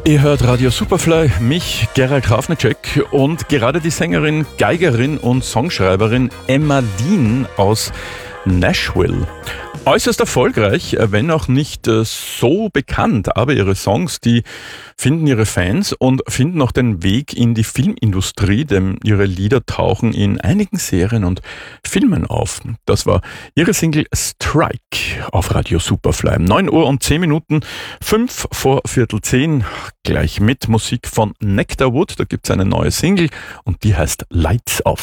Ihr hört Radio Superfly, mich, Gerald Hafnicek, und gerade die Sängerin, Geigerin und Songschreiberin Emma Dean aus Nashville. Äußerst erfolgreich, wenn auch nicht so bekannt, aber ihre Songs, die finden ihre Fans und finden auch den Weg in die Filmindustrie, denn ihre Lieder tauchen in einigen Serien und Filmen auf. Das war ihre Single Strike auf Radio Superfly. 9 Uhr und 10 Minuten, 5 vor Viertel 10, gleich mit Musik von Nectarwood. Da gibt's eine neue Single und die heißt Lights Off.